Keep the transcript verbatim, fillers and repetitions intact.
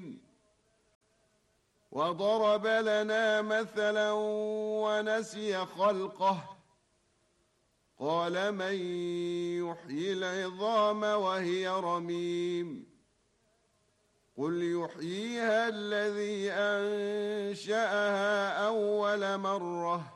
العالمين. وضرب لنا مثلا ونسي خلقه قال من يحيي العظام وهي رميم قل يحييها الذي أنشأها أول مرة